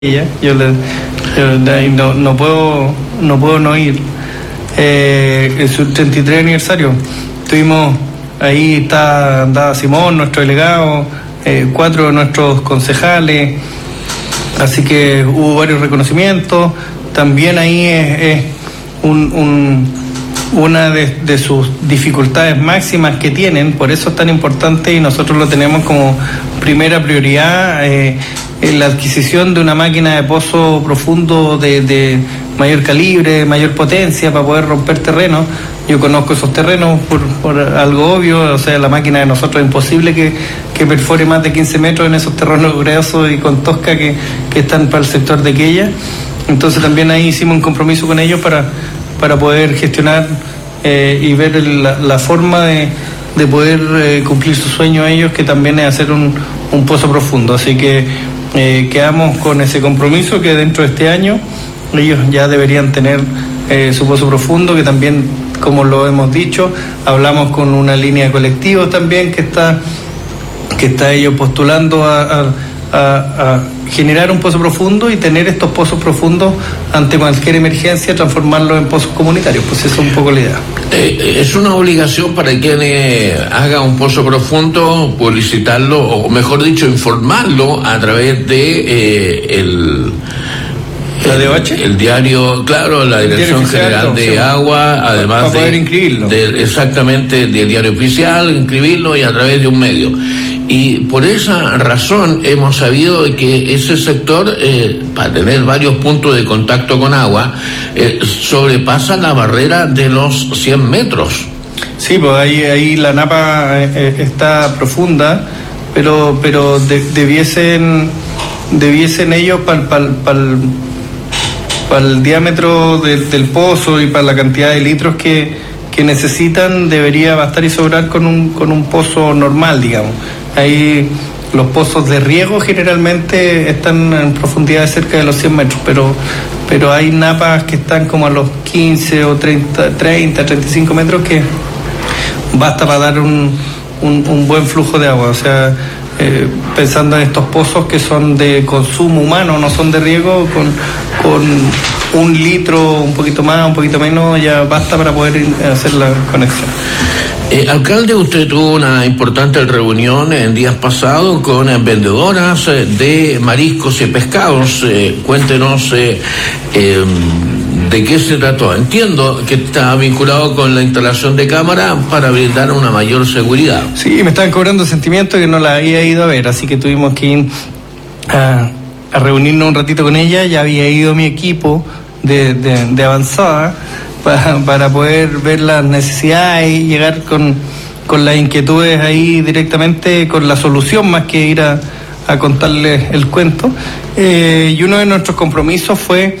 No puedo no ir. En su 33 aniversario tuvimos, ahí andaba Simón, nuestro delegado, 4 de nuestros concejales, así que hubo varios reconocimientos. También ahí es una de sus dificultades máximas que tienen, por eso es tan importante y nosotros lo tenemos como primera prioridad, la adquisición de una máquina de pozo profundo de mayor calibre, mayor potencia para poder romper terreno. Yo conozco esos terrenos por algo obvio, o sea, la máquina de nosotros es imposible que perfore más de 15 metros en esos terrenos gruesos y con tosca que están para el sector de Quella. Entonces también ahí hicimos un compromiso con ellos para poder gestionar y ver la forma de poder cumplir su sueño a ellos, que también es hacer un pozo profundo. Así que quedamos con ese compromiso, que dentro de este año ellos ya deberían tener su pozo profundo, que también, como lo hemos dicho, hablamos con una línea de colectivos también que está ellos postulando a generar un pozo profundo y tener estos pozos profundos ante cualquier emergencia, transformarlos en pozos comunitarios. Pues eso es un poco la idea. Es una obligación para quien haga un pozo profundo publicitarlo, o mejor dicho, informarlo a través de ¿La DOH? El diario, claro, la Dirección General de Agua, además para poder inscribirlo. Exactamente, del diario oficial, inscribirlo y a través de un medio. Y por esa razón hemos sabido que ese sector, para tener varios puntos de contacto con agua, sobrepasa la barrera de los 100 metros. Sí, pues ahí la napa está profunda, pero debiesen ellos para el diámetro del pozo y para la cantidad de litros que necesitan, debería bastar y sobrar con un pozo normal, digamos. Ahí los pozos de riego generalmente están en profundidades cerca de los 100 metros, pero hay napas que están como a los 15 o 35 metros, que basta para dar un buen flujo de agua. O sea, pensando en estos pozos que son de consumo humano, no son de riego, con 1 litro, un poquito más, un poquito menos, ya basta para poder hacer la conexión. Alcalde, usted tuvo una importante reunión en días pasados con vendedoras de mariscos y pescados. Cuéntenos de qué se trató. Entiendo que está vinculado con la instalación de cámaras para brindar una mayor seguridad. Sí, me estaban cobrando sentimientos que no la había ido a ver, así que tuvimos que ir a reunirnos un ratito con ella. Ya había ido mi equipo de avanzada para poder ver las necesidades y llegar con las inquietudes ahí directamente, con la solución, más que ir a contarles el cuento. Y uno de nuestros compromisos fue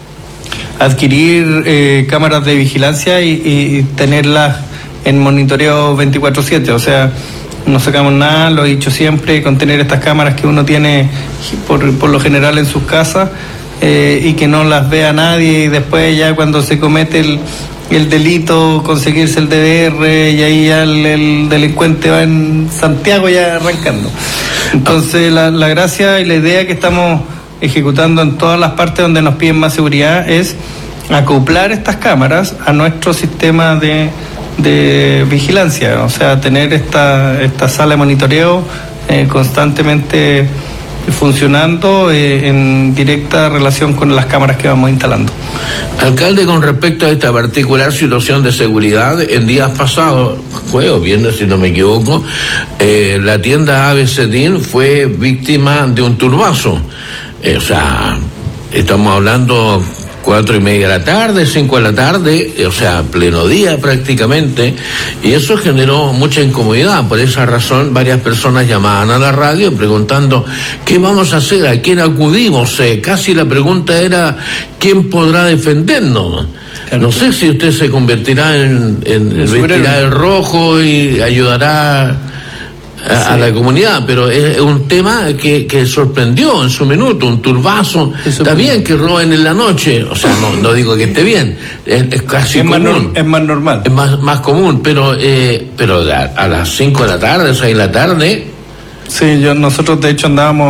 adquirir cámaras de vigilancia y tenerlas en monitoreo 24/7. O sea, no sacamos nada, lo he dicho siempre, con tener estas cámaras que uno tiene por lo general en sus casas, y que no las vea nadie, y después ya cuando se comete el delito, conseguirse el DVR, y ahí ya el delincuente va en Santiago ya arrancando. Entonces la gracia y la idea que estamos ejecutando en todas las partes donde nos piden más seguridad es acoplar estas cámaras a nuestro sistema de vigilancia, o sea, tener esta sala de monitoreo constantemente funcionando en directa relación con las cámaras que vamos instalando. Alcalde, con respecto a esta particular situación de seguridad, en días pasados, jueves o viernes si no me equivoco, la tienda ABCDIN fue víctima de un turbazo. O sea, estamos hablando 4:30 de la tarde, 5 de la tarde, o sea, pleno día prácticamente, y eso generó mucha incomodidad. Por esa razón, varias personas llamaban a la radio preguntando ¿qué vamos a hacer? ¿A quién acudimos? Casi la pregunta era ¿quién podrá defendernos? No sé si usted se convertirá vestirá el rojo y ayudará a la comunidad, pero es un tema que sorprendió en su minuto, un turbazo. Está bien que roben en la noche, o sea, no digo que esté bien, es casi común. Es más normal. Es más común, pero a las 5 de la tarde, 6 de la tarde. Sí, nosotros de hecho andábamos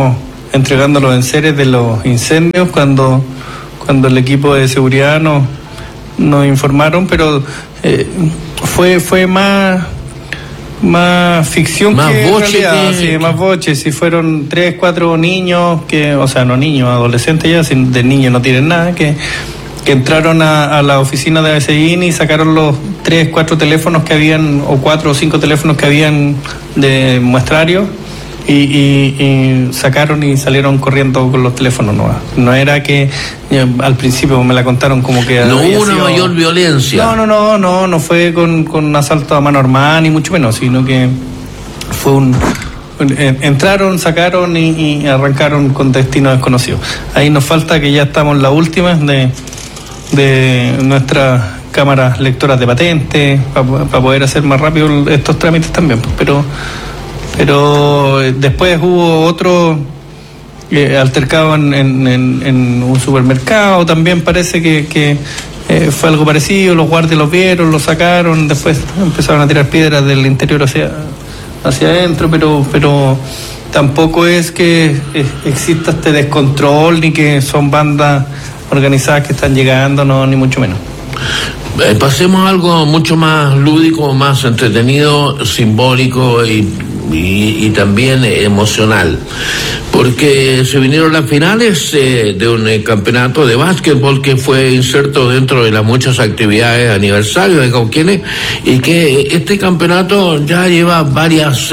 entregando los enseres de los incendios cuando el equipo de seguridad nos informaron, pero fue más ficción más que boche realidad, sí, más boche. Si fueron 3, 4 niños no niños, adolescentes ya, de niños no tienen nada, que entraron a la oficina de ABCDIN y sacaron los 3, 4 teléfonos que habían, o 4 o 5 teléfonos que habían de muestrario, y sacaron y salieron corriendo con los teléfonos. No era que al principio me la contaron como que no hubo una mayor violencia. No fue con asalto a mano armada ni mucho menos, sino que fue entraron, sacaron y arrancaron con destino desconocido. Ahí nos falta que ya estamos en las últimas de nuestras cámaras lectoras de patentes para poder hacer más rápido estos trámites también, pero después hubo otro altercado en un supermercado, también parece que fue algo parecido, los guardias los vieron, los sacaron, después empezaron a tirar piedras del interior hacia adentro, pero tampoco es que exista este descontrol ni que son bandas organizadas que están llegando, no, ni mucho menos. Pasemos a algo mucho más lúdico, más entretenido, simbólico y también emocional, porque se vinieron las finales de un campeonato de básquetbol que fue inserto dentro de las muchas actividades de aniversario de Cauquenes, y que este campeonato ya lleva varios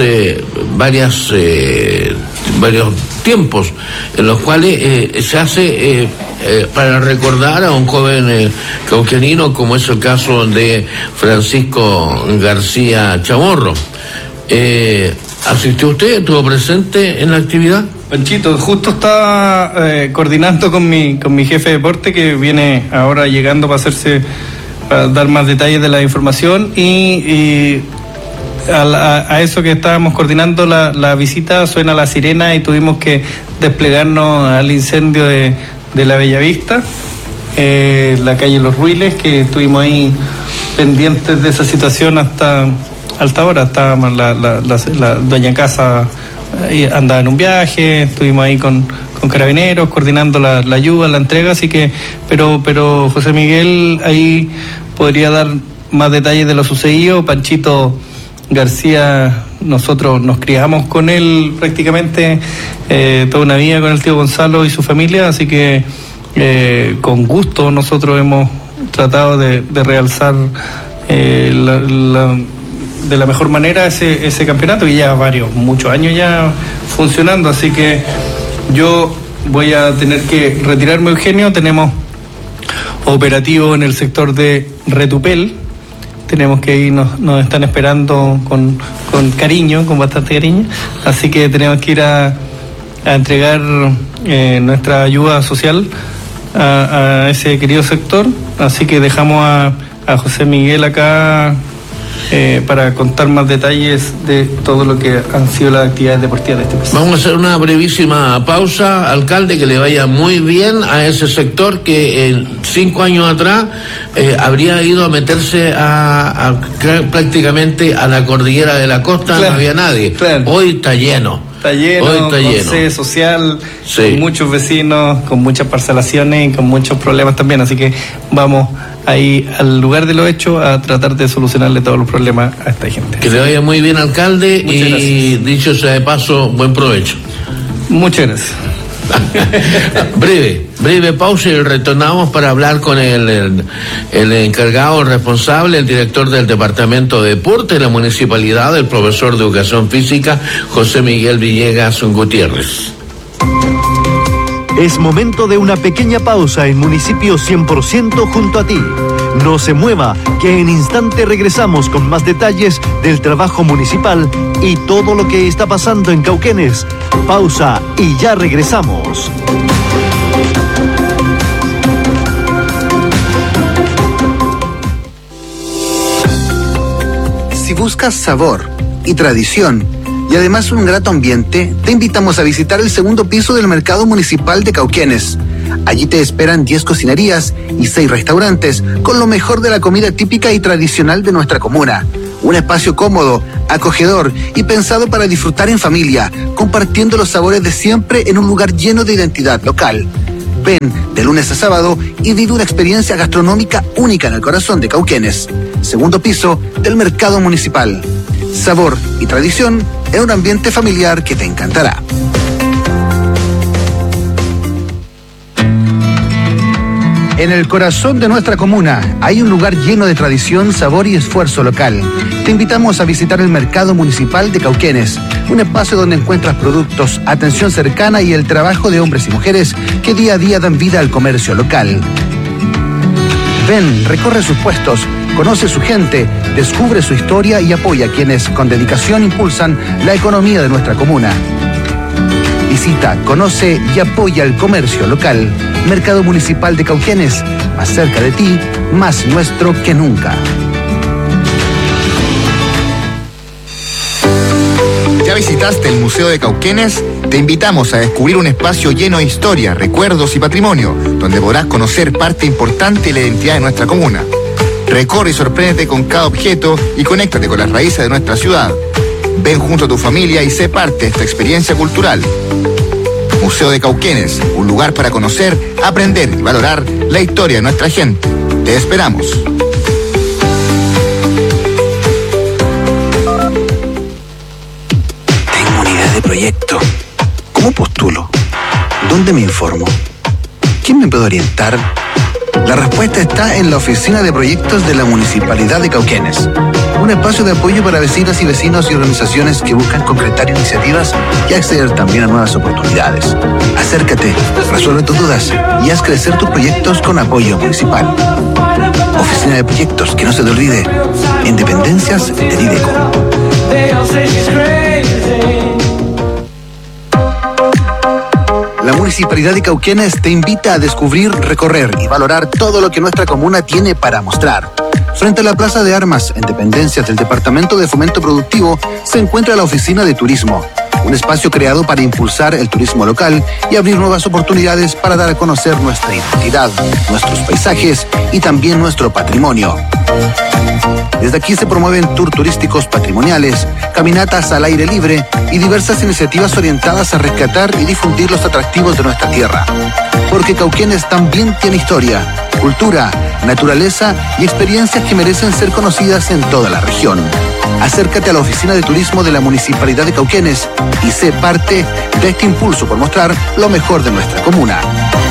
tiempos en los cuales se hace para recordar a un joven cauquenino, como es el caso de Francisco García Chamorro. ¿Asistió usted? ¿Estuvo presente en la actividad? Panchito, justo estaba coordinando con mi jefe de deporte, que viene ahora llegando para dar más detalles de la información, y a eso que estábamos coordinando la visita, suena la sirena y tuvimos que desplegarnos al incendio de la Bellavista, la calle Los Ruiles, que estuvimos ahí pendientes de esa situación hasta alta hora. Estábamos la dueña casa andaba en un viaje, estuvimos ahí con carabineros coordinando la ayuda, la entrega, así que pero José Miguel ahí podría dar más detalles de lo sucedido. Panchito García, nosotros nos criamos con él prácticamente toda una vida, con el tío Gonzalo y su familia, así que con gusto nosotros hemos tratado de realzar de la mejor manera ese campeonato, que ya muchos años ya funcionando, así que yo voy a tener que retirarme, Eugenio. Tenemos operativo en el sector de Retupel, tenemos que ir, nos están esperando con cariño, con bastante cariño, así que tenemos que ir a entregar nuestra ayuda social a ese querido sector, así que dejamos a José Miguel acá para contar más detalles de todo lo que han sido las actividades deportivas de este país. Vamos a hacer una brevísima pausa. Alcalde, que le vaya muy bien a ese sector que 5 años atrás habría ido a meterse prácticamente a la cordillera de la costa, claro, no había nadie. Claro. Hoy está lleno. Con sede social, sí, con muchos vecinos, con muchas parcelaciones y con muchos problemas también, así que vamos ahí al lugar de lo hecho a tratar de solucionarle todos los problemas a esta gente. Que le vaya muy bien, alcalde. Muchas gracias. Dicho sea de paso, buen provecho. Muchas gracias. breve pausa y retornamos para hablar con el encargado, el responsable, el director del Departamento de Deporte de la Municipalidad, el profesor de Educación Física, José Miguel Villegas Gutiérrez. Es momento de una pequeña pausa en Municipio 100% junto a ti. No se mueva, que en instante regresamos con más detalles del trabajo municipal y todo lo que está pasando en Cauquenes. Pausa y ya regresamos. Si buscas sabor y tradición y además un grato ambiente, te invitamos a visitar el segundo piso del Mercado Municipal de Cauquenes. Allí te esperan 10 cocinerías y 6 restaurantes con lo mejor de la comida típica y tradicional de nuestra comuna. Un espacio cómodo, acogedor y pensado para disfrutar en familia, compartiendo los sabores de siempre en un lugar lleno de identidad local. Ven de lunes a sábado y vive una experiencia gastronómica única en el corazón de Cauquenes. Segundo piso del Mercado Municipal. Sabor y tradición en un ambiente familiar que te encantará. En el corazón de nuestra comuna hay un lugar lleno de tradición, sabor y esfuerzo local. Te invitamos a visitar el Mercado Municipal de Cauquenes, un espacio donde encuentras productos, atención cercana y el trabajo de hombres y mujeres que día a día dan vida al comercio local. Ven, recorre sus puestos, conoce su gente, descubre su historia y apoya a quienes con dedicación impulsan la economía de nuestra comuna. Visita, conoce y apoya el comercio local. Mercado Municipal de Cauquenes, más cerca de ti, más nuestro que nunca. ¿Ya visitaste el Museo de Cauquenes? Te invitamos a descubrir un espacio lleno de historia, recuerdos y patrimonio, donde podrás conocer parte importante de la identidad de nuestra comuna. Recorre y sorpréndete con cada objeto y conéctate con las raíces de nuestra ciudad. Ven junto a tu familia y sé parte de esta experiencia cultural. Museo de Cauquenes, un lugar para conocer, aprender y valorar la historia de nuestra gente. Te esperamos. Tengo una idea de proyecto. ¿Cómo postulo? ¿Dónde me informo? ¿Quién me puede orientar? La respuesta está en la Oficina de Proyectos de la Municipalidad de Cauquenes. Un espacio de apoyo para vecinas y vecinos y organizaciones que buscan concretar iniciativas y acceder también a nuevas oportunidades. Acércate, resuelve tus dudas y haz crecer tus proyectos con apoyo municipal. Oficina de Proyectos, que no se te olvide, en dependencias del IDECO. La Municipalidad de Cauquenes te invita a descubrir, recorrer y valorar todo lo que nuestra comuna tiene para mostrar. Frente a la Plaza de Armas, en dependencias del Departamento de Fomento Productivo, se encuentra la Oficina de Turismo, un espacio creado para impulsar el turismo local y abrir nuevas oportunidades para dar a conocer nuestra identidad, nuestros paisajes y también nuestro patrimonio. Desde aquí se promueven tours turísticos patrimoniales, caminatas al aire libre y diversas iniciativas orientadas a rescatar y difundir los atractivos de nuestra tierra. Porque Cauquenes también tiene historia, cultura, naturaleza y experiencias que merecen ser conocidas en toda la región. Acércate a la Oficina de Turismo de la Municipalidad de Cauquenes y sé parte de este impulso por mostrar lo mejor de nuestra comuna.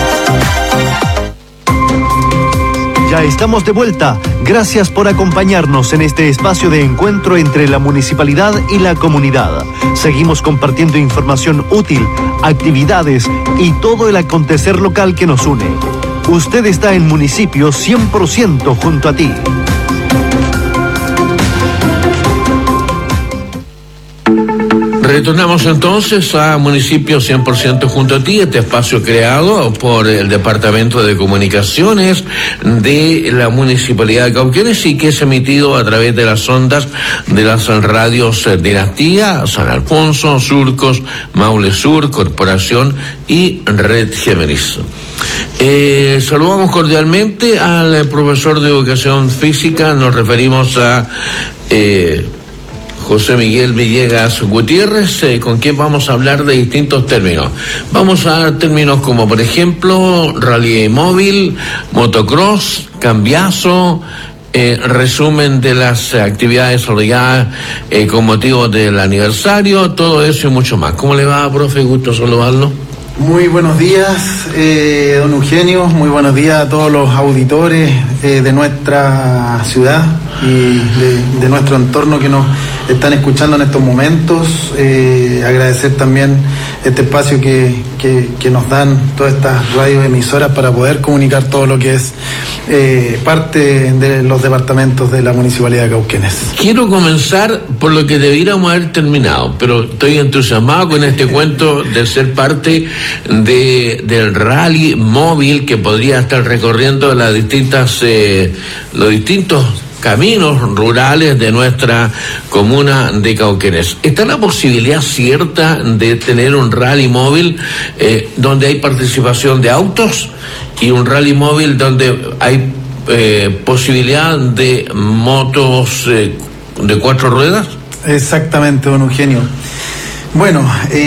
Ya estamos de vuelta. Gracias por acompañarnos en este espacio de encuentro entre la municipalidad y la comunidad. Seguimos compartiendo información útil, actividades y todo el acontecer local que nos une. Usted está en Municipio 100% junto a ti. Retornamos entonces a Municipio 100% junto a ti, este espacio creado por el Departamento de Comunicaciones de la Municipalidad de Cauquenes y que es emitido a través de las ondas de las radios Dinastía, San Alfonso, Surcos, Maule Sur, Corporación y Red Géminis. Saludamos cordialmente al profesor de Educación Física, nos referimos a José Miguel Villegas Gutiérrez, con quien vamos a hablar de distintos términos. Vamos a dar términos como, por ejemplo, rally móvil, motocross, cambiazo, resumen de las actividades desarrolladas con motivo del aniversario, todo eso y mucho más. ¿Cómo le va, profe? Gusto saludarlo. Muy buenos días, don Eugenio, muy buenos días a todos los auditores de nuestra ciudad y de nuestro entorno que nos están escuchando en estos momentos. Agradecer también este espacio que nos dan todas estas radios emisoras para poder comunicar todo lo que es parte de los departamentos de la Municipalidad de Cauquenes. Quiero comenzar por lo que debiéramos haber terminado, pero estoy entusiasmado con este cuento de ser parte del rally móvil que podría estar recorriendo los distintos caminos rurales de nuestra comuna de Cauquenes. ¿Está la posibilidad cierta de tener un rally móvil donde hay participación de autos y un rally móvil donde hay posibilidad de motos de 4 ruedas. Exactamente, don Eugenio. Bueno,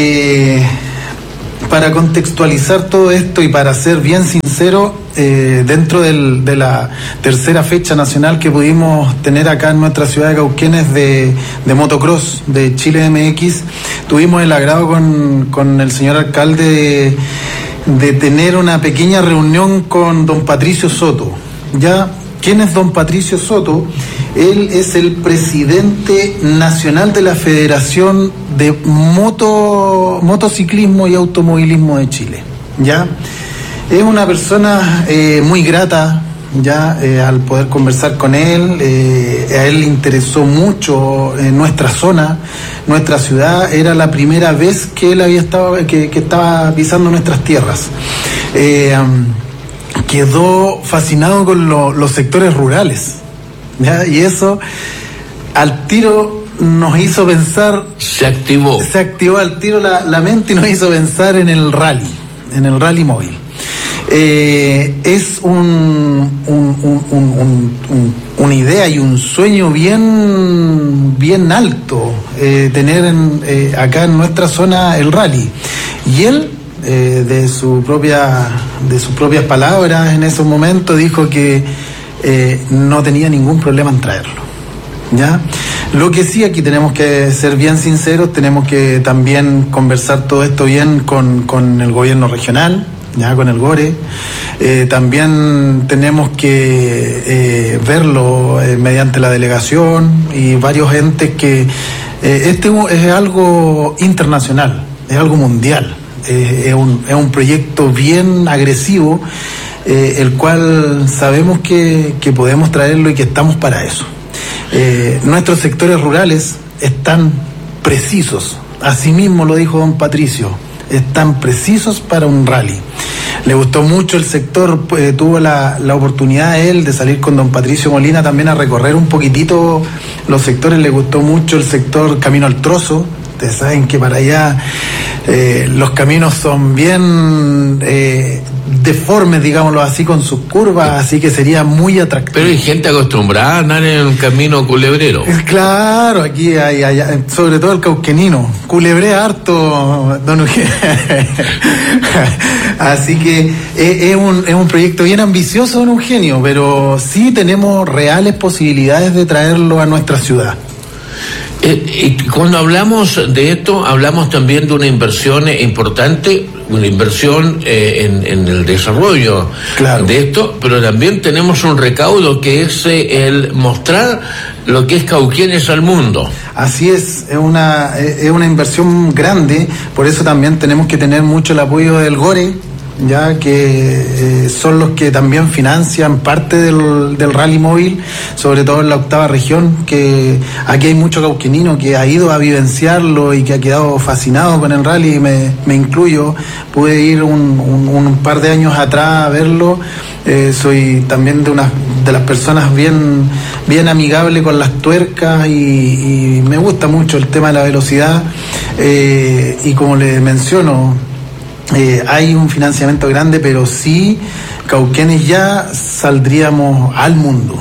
para contextualizar todo esto y para ser bien sincero, dentro de la tercera fecha nacional que pudimos tener acá en nuestra ciudad de Cauquenes de motocross de Chile MX, tuvimos el agrado con el señor alcalde de tener una pequeña reunión con don Patricio Soto. ¿Ya? ¿Quién es don Patricio Soto? Él es el presidente nacional de la Federación de Motociclismo y Automovilismo de Chile. ¿Ya? Es una persona muy grata, ya al poder conversar con él. A él le interesó mucho nuestra zona, nuestra ciudad. Era la primera vez que él había estado, que estaba pisando nuestras tierras. Quedó fascinado con los sectores rurales, ¿ya? Y eso al tiro nos hizo pensar. Se activó al tiro la mente y nos hizo pensar en el rally móvil. Es una idea y un sueño bien alto tener acá en nuestra zona el rally. Y él, de sus propias palabras en ese momento, dijo que no tenía ningún problema en traerlo. ¿Ya? Lo que sí, aquí tenemos que ser bien sinceros, tenemos que también conversar todo esto bien con el gobierno regional, ya, con el GORE. También tenemos que verlo mediante la delegación y varios entes que este es algo internacional, es algo mundial. Es un proyecto bien agresivo, el cual sabemos que podemos traerlo y que estamos para eso. Nuestros sectores rurales están precisos, así mismo lo dijo don Patricio, están precisos para un rally. Le gustó mucho el sector, tuvo la oportunidad él de salir con don Patricio Molina también a recorrer un poquitito los sectores. Le gustó mucho el sector Camino al Trozo. Ustedes saben que para allá los caminos son bien deformes, digámoslo así, con sus curvas, así que sería muy atractivo. Pero hay gente acostumbrada a andar en un camino culebrero. Claro, aquí hay sobre todo el cauquenino, culebrea harto, don Eugenio. Así que es un proyecto bien ambicioso, don Eugenio, pero sí tenemos reales posibilidades de traerlo a nuestra ciudad. Y cuando hablamos de esto, hablamos también de una inversión importante, una inversión en el desarrollo, claro, de esto, pero también tenemos un recaudo que es el mostrar lo que es Cauquenes al mundo. Así es una inversión grande, por eso también tenemos que tener mucho el apoyo del GORE, ya que son los que también financian parte del rally móvil, sobre todo en la 8ª región, que aquí hay mucho cauquenino que ha ido a vivenciarlo y que ha quedado fascinado con el rally. Me incluyo, pude ir un par de años atrás a verlo. Soy también de las personas bien amigable con las tuercas y me gusta mucho el tema de la velocidad, y como le menciono, hay un financiamiento grande, pero sí, Cauquenes ya saldríamos al mundo.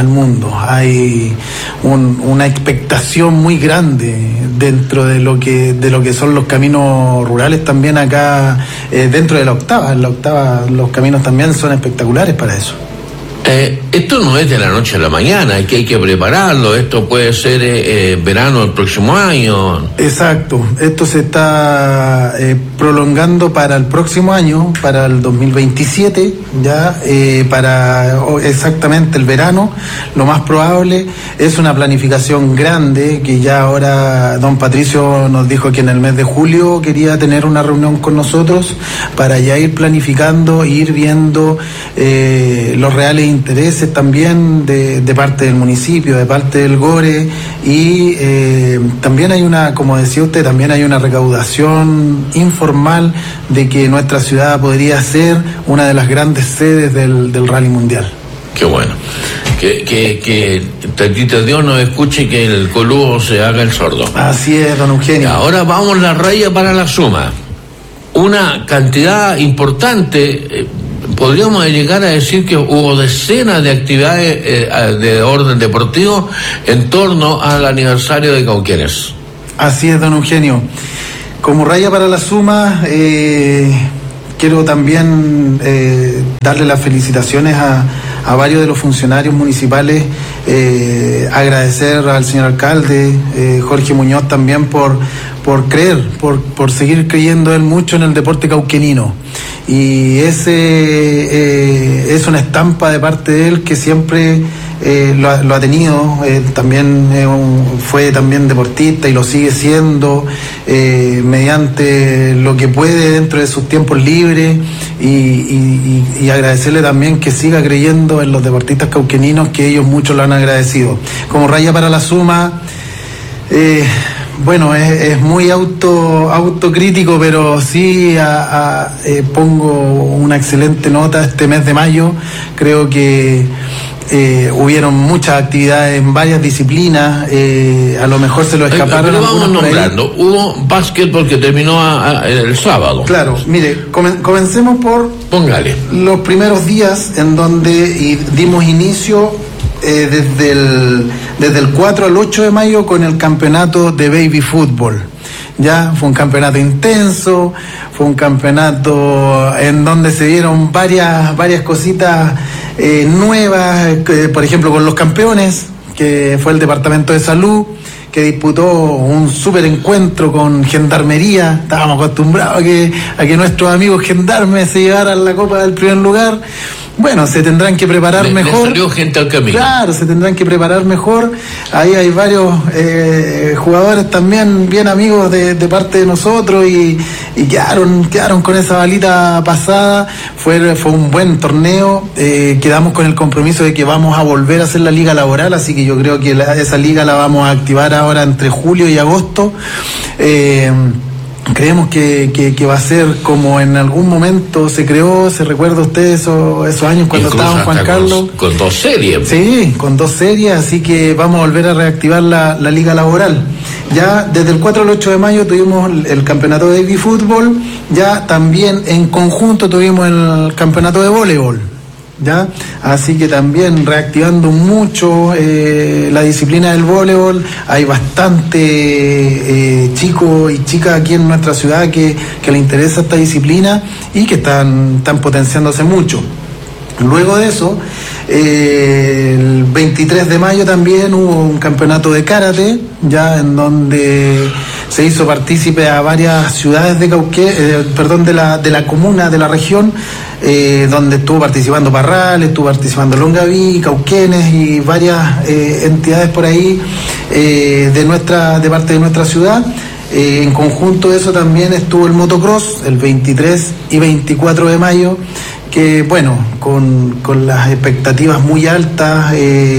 Hay una expectación muy grande dentro de lo que son los caminos rurales también acá, dentro de la 8ª. En la 8ª los caminos también son espectaculares para eso. Esto no es de la noche a la mañana, hay que prepararlo. Esto puede ser verano del próximo año. Exacto, esto se está prolongando para el próximo año, para el 2027, ya para exactamente el verano, lo más probable. Es una planificación grande que ya ahora don Patricio nos dijo que en el mes de julio quería tener una reunión con nosotros para ya ir planificando, ir viendo los reales intereses también de parte del municipio, de parte del GORE, y también hay como decía usted, también hay una recaudación informal de que nuestra ciudad podría ser una de las grandes sedes del rally mundial. Qué bueno. Que tantito Dios nos escuche y que el coludo se haga el sordo. Así es, don Eugenio. Ahora vamos la raya para la suma. Una cantidad importante, podríamos llegar a decir que hubo decenas de actividades de orden deportivo en torno al aniversario de Cauquenes. Así es, don Eugenio. Como raya para la suma, quiero también darle las felicitaciones a varios de los funcionarios municipales, agradecer al señor alcalde, Jorge Muñoz, también por creer, por seguir creyendo él mucho en el deporte cauquenino. Y ese es una estampa de parte de él que siempre lo ha tenido. También fue también deportista y lo sigue siendo, mediante lo que puede dentro de sus tiempos libres, y agradecerle también que siga creyendo en los deportistas cauqueninos, que ellos muchos lo han agradecido. Como raya para la suma, bueno, es muy autocrítico, pero sí pongo una excelente nota este mes de mayo. Creo que hubieron muchas actividades en varias disciplinas, a lo mejor se lo escaparon. Pero vamos nombrando, hubo básquetbol que terminó el sábado. Claro, mire, comencemos por los primeros días en donde dimos inicio desde el 4 al 8 de mayo con el campeonato de baby fútbol. Ya fue un campeonato intenso, fue un campeonato en donde se dieron varias cositas nuevas, por ejemplo con los campeones, que fue el Departamento de Salud, que disputó un súper encuentro con Gendarmería. Estábamos acostumbrados a que nuestros amigos gendarmes se llevaran la copa del primer lugar. Bueno, se tendrán que preparar mejor. Salió gente al camino. Claro, se tendrán que preparar mejor. Ahí hay varios jugadores también bien amigos de parte de nosotros, y quedaron con esa balita pasada. Fue un buen torneo. Quedamos con el compromiso de que vamos a volver a hacer la liga laboral, así que yo creo que esa liga la vamos a activar ahora entre julio y agosto. Creemos que va a ser como en algún momento se creó. ¿Se recuerda usted esos años cuando estábamos Juan Carlos? Con 2 series. Sí, con 2 series, así que vamos a volver a reactivar la liga laboral. Ya desde el 4 al 8 de mayo tuvimos el campeonato de baby fútbol, ya también en conjunto tuvimos el campeonato de voleibol. ¿Ya? Así que también reactivando mucho la disciplina del voleibol. Hay bastante chicos y chicas aquí en nuestra ciudad que le interesa esta disciplina y que están potenciándose mucho. Luego de eso, el 23 de mayo también hubo un campeonato de karate, ya en donde se hizo partícipe a varias ciudades de de la comuna, de la región, donde estuvo participando Parral, estuvo participando Longaví, Cauquenes y varias entidades por ahí de parte de nuestra ciudad. En conjunto de eso también estuvo el motocross el 23 y 24 de mayo, que bueno, con las expectativas muy altas,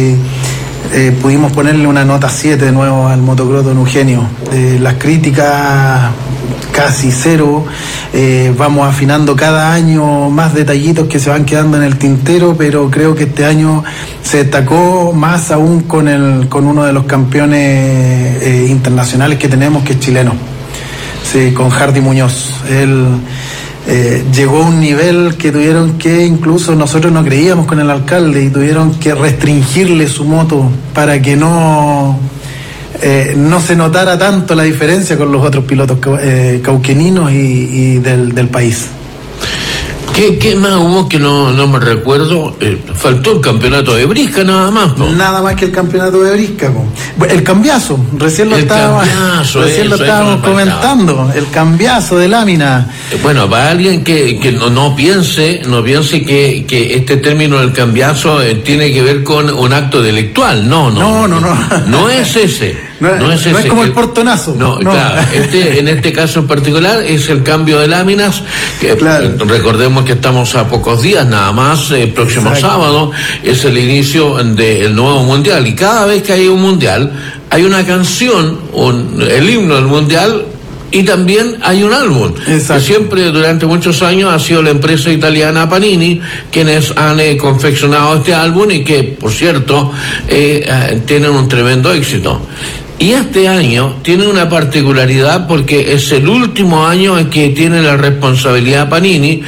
pudimos ponerle una nota 7 de nuevo al motocross, don Eugenio. Las críticas casi 0, vamos afinando cada año más detallitos que se van quedando en el tintero, pero creo que este año se destacó más aún con uno de los campeones internacionales que tenemos, que es chileno, sí, con Hardy Muñoz. Él llegó a un nivel que tuvieron que, incluso nosotros no creíamos con el alcalde, y tuvieron que restringirle su moto para que no se notara tanto la diferencia con los otros pilotos cauqueninos y del país. ¿Qué más hubo que no me recuerdo? Faltó el campeonato de brisca nada más, ¿no? Nada más que el campeonato de brisca, ¿no? El cambiazo, recién lo estábamos comentando, el cambiazo de lámina. Bueno, para alguien que no piense que este término del cambiazo tiene que ver con un acto delictual, no. No es ese. No es como el portonazo. No, claro. En este caso en particular es el cambio de láminas, que claro. Recordemos que estamos a pocos días nada más. El próximo sábado es el inicio del nuevo mundial, y cada vez que hay un mundial hay una canción, el himno del mundial, y también hay un álbum. Exacto. Que siempre durante muchos años ha sido la empresa italiana Panini quienes han confeccionado este álbum, y que por cierto tienen un tremendo éxito. Y este año tiene una particularidad porque es el último año en que tiene la responsabilidad Panini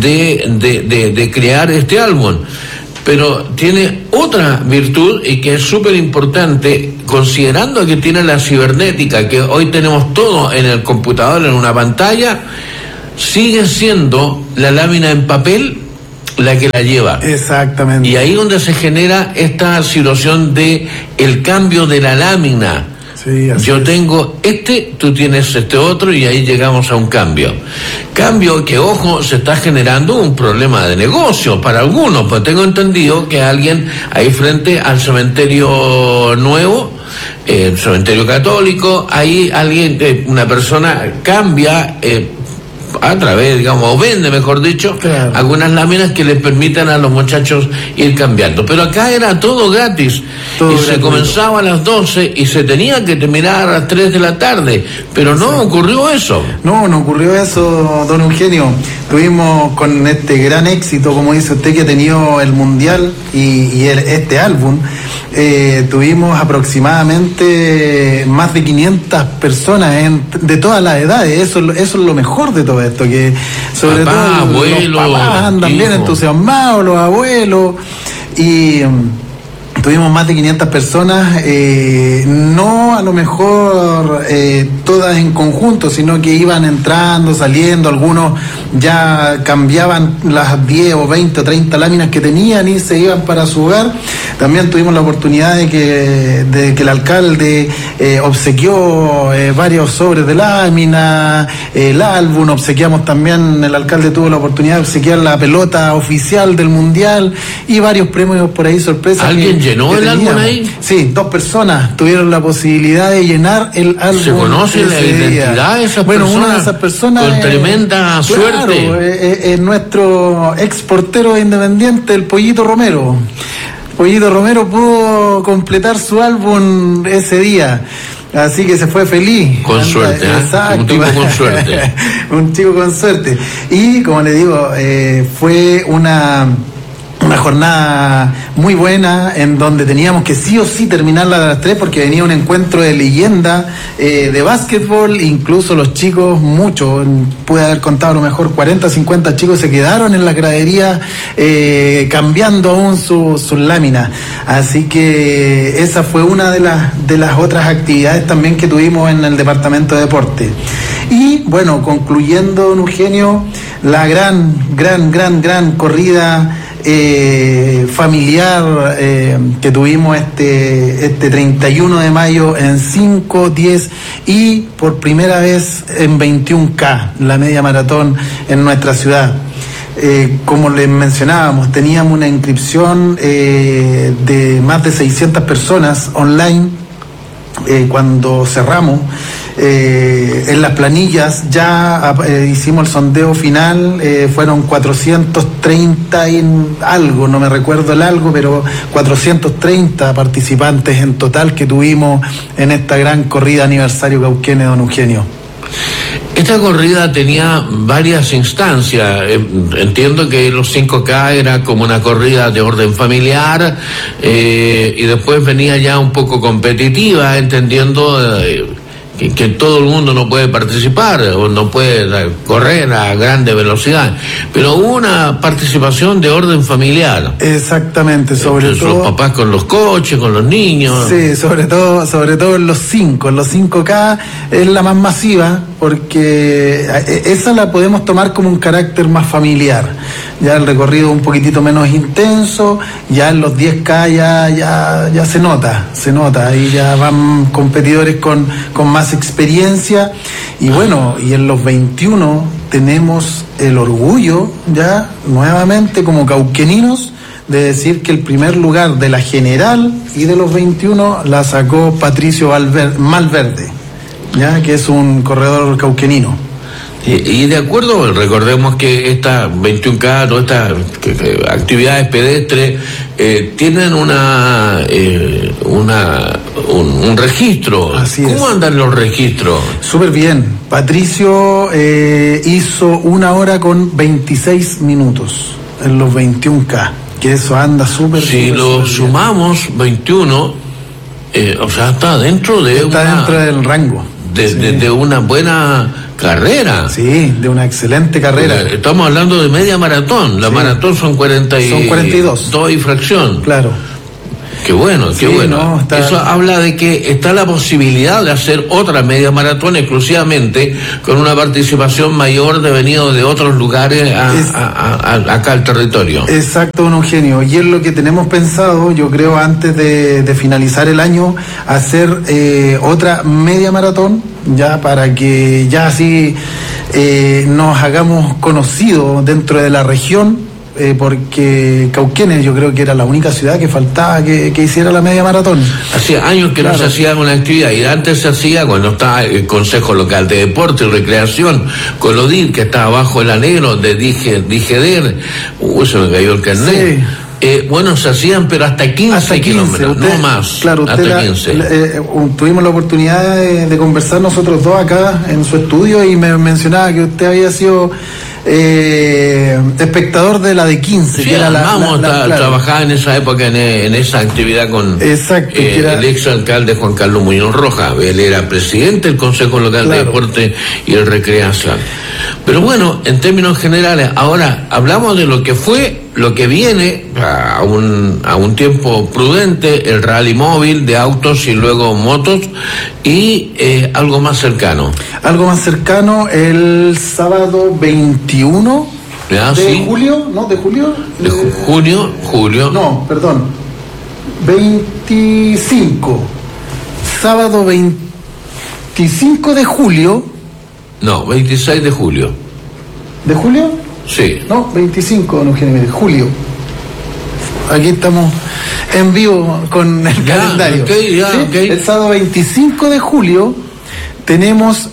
de crear este álbum. Pero tiene otra virtud y que es súper importante, considerando que tiene la cibernética, que hoy tenemos todo en el computador, en una pantalla, sigue siendo la lámina en papel la que la lleva. Exactamente. Y ahí donde se genera esta situación de el cambio de la lámina. Sí, así yo es. tengo tú tienes este otro, y ahí llegamos a un cambio. Cambio que, ojo, se está generando un problema de negocio para algunos, pues tengo entendido que alguien ahí frente al cementerio nuevo, el cementerio católico, ahí una persona cambia, a través, digamos, o vende, mejor dicho, claro, algunas láminas que les permitan a los muchachos ir cambiando. Pero acá era todo gratis, todo y gratuito. se comenzaba a las 12 y se tenía que terminar a las 3 de la tarde, pero no ocurrió eso. No ocurrió eso, don Eugenio. Tuvimos con este gran éxito, como dice usted, que ha tenido el Mundial y este álbum, tuvimos aproximadamente más de 500 personas de todas las edades. Eso es lo mejor de todo esto, que sobre Papá, todo abuelo, los papás andan bien hijo. entusiasmados, los abuelos, y tuvimos más de 500 personas, no a lo mejor todas en conjunto, sino que iban entrando, saliendo, algunos ya cambiaban las 10 o 20 o 30 láminas que tenían y se iban para su hogar. También tuvimos la oportunidad de que el alcalde obsequió varios sobres de lámina, el álbum, obsequiamos también, el alcalde tuvo la oportunidad de obsequiar la pelota oficial del Mundial y varios premios por ahí, sorpresa. ¿Alguien llenó el álbum ahí? Sí, 2 personas tuvieron la posibilidad de llenar el álbum. ¿Se conoce la ese día. identidad de esas personas? Una de esas personas con tremenda suerte. Es nuestro ex portero Independiente, el Pollito Romero. Pollito Romero pudo completar su álbum ese día, así que se fue feliz. Con suerte, ¿eh? Exacto. Un tipo con suerte. Un chico con suerte. Y como le digo, fue una jornada muy buena en donde teníamos que sí o sí terminarla a las 3 porque venía un encuentro de leyenda de básquetbol, incluso los chicos, muchos, pude haber contado a lo mejor 40, 50 chicos se quedaron en la gradería cambiando aún sus láminas, así que esa fue una de las otras actividades también que tuvimos en el departamento de deporte. Y bueno, concluyendo, don Eugenio, la gran corrida familiar que tuvimos este 31 de mayo en 5, 10 y por primera vez en 21K, la media maratón en nuestra ciudad. Como les mencionábamos, teníamos una inscripción de más de 600 personas online cuando cerramos. En las planillas ya hicimos el sondeo final, fueron 430 y algo, no me recuerdo el algo, pero 430 participantes en total que tuvimos en esta gran corrida aniversario Cauquenes, don Eugenio. Esta corrida tenía varias instancias. Entiendo que los 5K era como una corrida de orden familiar, y después venía ya un poco competitiva, entendiendo que todo el mundo no puede participar o no puede correr a grande velocidad, pero hubo una participación de orden familiar. Exactamente, sobre todo los papás con los coches, con los niños. Sí, sobre todo en los 5K es la más masiva, porque esa la podemos tomar como un carácter más familiar. Ya el recorrido un poquitito menos intenso, ya en los 10K ya se nota, ahí ya van competidores con más experiencia, y bueno, y en los 21 tenemos el orgullo ya nuevamente como cauqueninos de decir que el primer lugar de la general y de los 21 la sacó Patricio Malverde, ya que es un corredor cauquenino. Y de acuerdo, recordemos que esta 21K, todas estas actividades pedestres tienen un registro. Así ¿Cómo es. andan los registros? Súper bien. Patricio hizo 1 hora con 26 minutos en los 21K, que eso anda súper. Si súper, lo súper sumamos, 21, O sea, está dentro de dentro del rango. De una buena carrera. Sí, de una excelente carrera. Estamos hablando de media maratón. La maratón son 42 y fracción. Claro. Qué bueno, qué bueno. No, eso habla de que está la posibilidad de hacer otra media maratón exclusivamente con una participación mayor de venidos de otros lugares acá al territorio. Exacto, don Eugenio. Y es lo que tenemos pensado, yo creo, antes de finalizar el año, hacer otra media maratón, ya para que ya así nos hagamos conocidos dentro de la región. Porque Cauquenes yo creo que era la única ciudad que faltaba que hiciera la media maratón. Hacía años que no se hacía una actividad, y antes se hacía cuando estaba el Consejo Local de Deporte y Recreación, Colodir, que estaba bajo el anhelo de Digeder, se me cayó el carnet. Sí. Bueno, se hacían, pero hasta 15 kilómetros, no más. Claro, hasta 15. Tuvimos la oportunidad de conversar nosotros dos acá en su estudio y me mencionaba que usted había sido espectador de la de 15. Sí, que era trabajaba en esa época en esa actividad con el ex alcalde Juan Carlos Muñoz Rojas. Él era presidente del Consejo Local de Deporte y el Recreación. Pero bueno, en términos generales, ahora hablamos de lo que fue, lo que viene a un tiempo prudente, el rally móvil de autos y luego motos, y algo más cercano. Algo más cercano, el sábado 21 de julio, ¿no? ¿De julio? De julio. No, perdón. 25. Sábado 25 de julio. No, 26 de julio. ¿De julio? Sí. No, 25, don Eugenio, de julio. Aquí estamos en vivo con el calendario. Okay. El sábado 25 de julio tenemos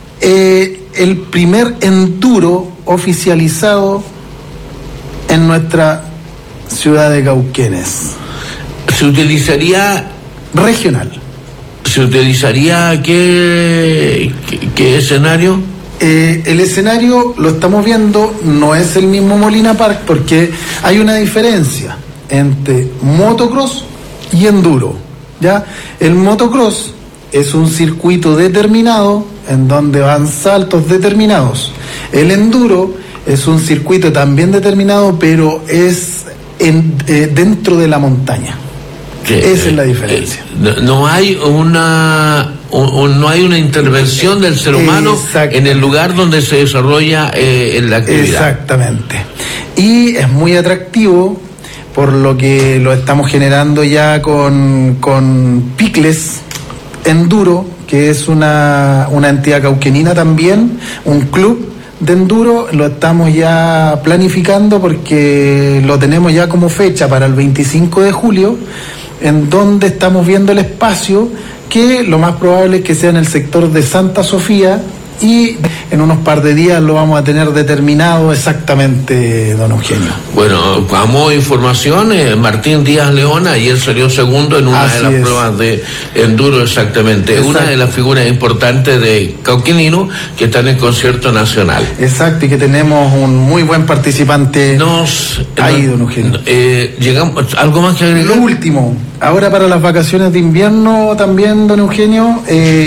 el primer enduro oficializado en nuestra ciudad de Cauquenes. ¿Se utilizaría regional? ¿Se utilizaría qué escenario? El escenario lo estamos viendo, no es el mismo Molina Park, porque hay una diferencia entre motocross y enduro, ¿ya? El motocross es un circuito determinado en donde van saltos determinados. El enduro es un circuito también determinado, pero es dentro de la montaña. Esa es la diferencia. No hay una intervención del ser humano en el lugar donde se desarrolla la actividad. Exactamente. Y es muy atractivo, por lo que lo estamos generando ya con Picles Enduro, que es una entidad cauquenina también, un club de enduro. Lo estamos ya planificando porque lo tenemos ya como fecha para el 25 de julio, en donde estamos viendo el espacio, que lo más probable es que sea en el sector de Santa Sofía, y en unos par de días lo vamos a tener determinado exactamente, don Eugenio. Bueno, como información, Martín Díaz León ayer salió segundo en una de las pruebas de enduro, exactamente. Exacto. Una de las figuras importantes de Cauquenino que está en el concierto nacional. Exacto, y que tenemos un muy buen participante ahí, don Eugenio. Llegamos, ¿algo más que agregar? Lo último, ahora para las vacaciones de invierno también, don Eugenio,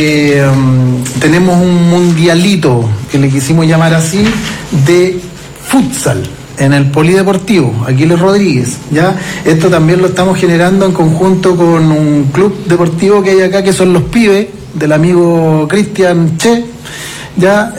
tenemos un mundialito, que le quisimos llamar así, de futsal en el Polideportivo Aquiles Rodríguez, ¿ya? Esto también lo estamos generando en conjunto con un club deportivo que hay acá, que son los Pibes, del amigo Cristian Che, ¿ya?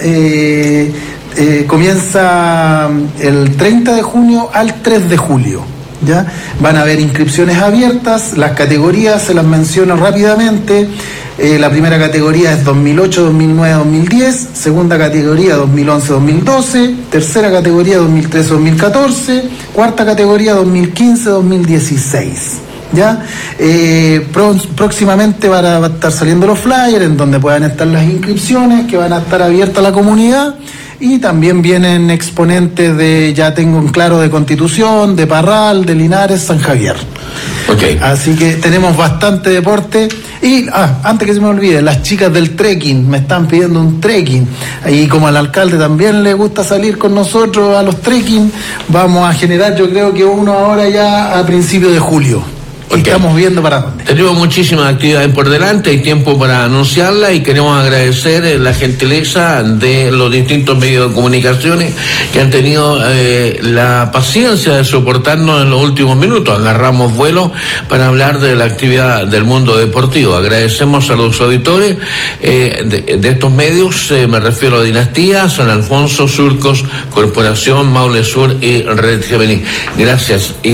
Comienza el 30 de junio al 3 de julio, ¿ya? Van a haber inscripciones abiertas, las categorías se las menciono rápidamente. La primera categoría es 2008, 2009, 2010, segunda categoría 2011, 2012, tercera categoría 2013, 2014, cuarta categoría 2015, 2016. ¿Ya? Próximamente van a estar saliendo los flyers en donde puedan estar las inscripciones, que van a estar abiertas a la comunidad. Y también vienen exponentes ya tengo en claro, de Constitución, de Parral, de Linares, San Javier. Okay. Así que tenemos bastante deporte. Y antes que se me olvide, las chicas del trekking me están pidiendo un trekking. Y como al alcalde también le gusta salir con nosotros a los trekking, vamos a generar, yo creo que uno ahora ya a principios de julio. y estamos viendo para dónde. Tenemos muchísimas actividades por delante, hay tiempo para anunciarla y queremos agradecer la gentileza de los distintos medios de comunicaciones que han tenido la paciencia de soportarnos en los últimos minutos. Agarramos vuelo para hablar de la actividad del mundo deportivo. Agradecemos a los auditores de estos medios, me refiero a Dinastía, San Alfonso, Surcos, Corporación, Maule Sur y Red Gemini. Gracias.